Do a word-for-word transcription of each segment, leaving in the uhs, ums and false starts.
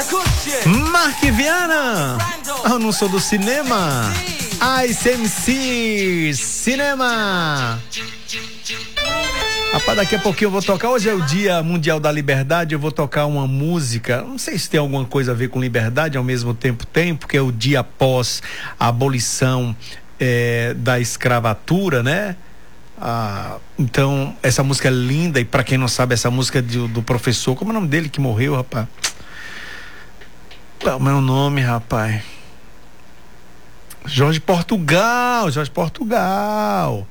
Mark Viana, eu não sou do cinema. Ice M C Cinema. Rapaz, daqui a pouquinho eu vou tocar. Hoje é o Dia Mundial da Liberdade. Eu vou tocar uma música. Não sei se tem alguma coisa a ver com liberdade, ao mesmo tempo tem, porque é o dia após a abolição é, da escravatura, né? Ah, então, essa música é linda. E pra quem não sabe, essa música é do, do professor. Como é o nome dele que morreu, rapaz? Qual é o meu nome, rapaz? Jorge Portugal. Jorge Portugal.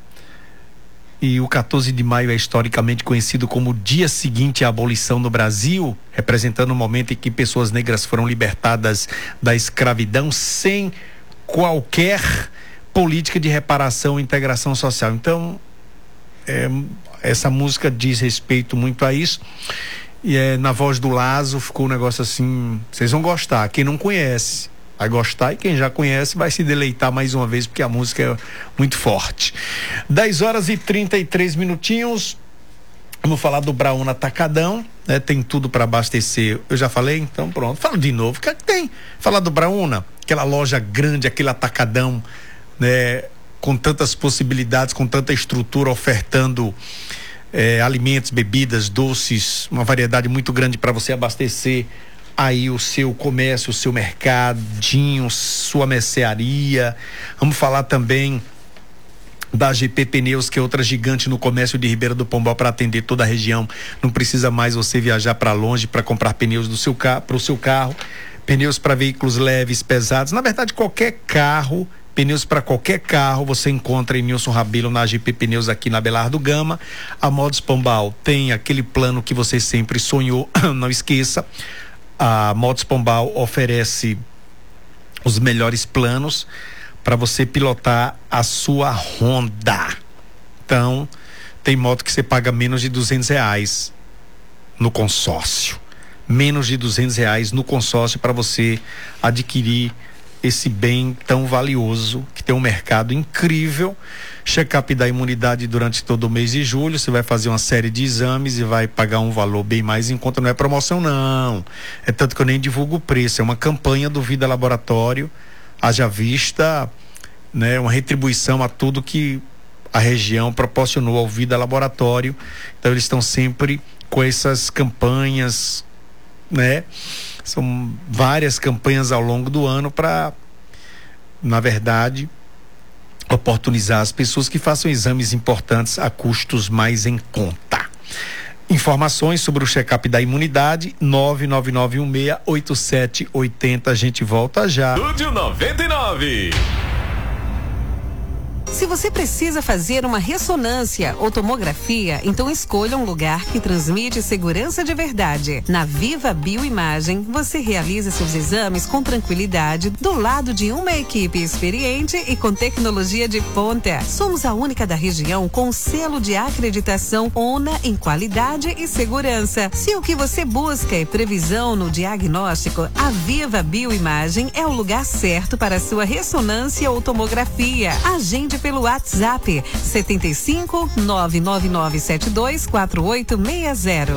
E o quatorze de maio é historicamente conhecido como o dia seguinte à abolição no Brasil, representando o momento em que pessoas negras foram libertadas da escravidão sem qualquer política de reparação e integração social. Então, é, essa música diz respeito muito a isso. E é na voz do Lazo, ficou um negócio assim, vocês vão gostar. Quem não conhece vai gostar, e quem já conhece vai se deleitar mais uma vez, porque a música é muito forte. dez horas e trinta e três minutinhos. Vamos falar do Brauna Atacadão, né? Tem tudo para abastecer. Eu já falei, então pronto. Falo de novo. O que é que tem? Falar do Brauna, aquela loja grande, aquele atacadão, né? Com tantas possibilidades, com tanta estrutura, ofertando é, alimentos, bebidas, doces, uma variedade muito grande para você abastecer aí o seu comércio, o seu mercadinho, sua mercearia. Vamos falar também da G P Pneus, que é outra gigante no comércio de Ribeira do Pombal, para atender toda a região. Não precisa mais você viajar para longe para comprar pneus do seu carro, para o seu carro, pneus para veículos leves, pesados. Na verdade, qualquer carro, pneus para qualquer carro você encontra em Nilson Rabelo, na G P Pneus, aqui na Belardo Gama. A Modos Pombal tem aquele plano que você sempre sonhou. Não esqueça, a Motos Pombal oferece os melhores planos para você pilotar a sua Honda. Então, tem moto que você paga menos de duzentos reais no consórcio. Menos de duzentos reais no consórcio para você adquirir esse bem tão valioso, que tem um mercado incrível. Check-up da imunidade durante todo o mês de julho. Você vai fazer uma série de exames e vai pagar um valor bem mais em conta. Não é promoção, não. É tanto que eu nem divulgo o preço. É uma campanha do Vida Laboratório. Haja vista, né, uma retribuição a tudo que a região proporcionou ao Vida Laboratório. Então eles estão sempre com essas campanhas, né? São várias campanhas ao longo do ano para, na verdade, oportunizar as pessoas que façam exames importantes a custos mais em conta. Informações sobre o check-up da imunidade, nove nove nove um seis oito sete oito zero. A gente volta já. Estúdio noventa e nove. Se você precisa fazer uma ressonância ou tomografia, então escolha um lugar que transmite segurança de verdade. Na Viva Bioimagem, você realiza seus exames com tranquilidade, do lado de uma equipe experiente e com tecnologia de ponta. Somos a única da região com selo de acreditação ONA em qualidade e segurança. Se o que você busca é previsão no diagnóstico, a Viva Bioimagem é o lugar certo para a sua ressonância ou tomografia. Agende pelo WhatsApp setenta e cinco, nove nove nove sete dois quatro oito seis zero.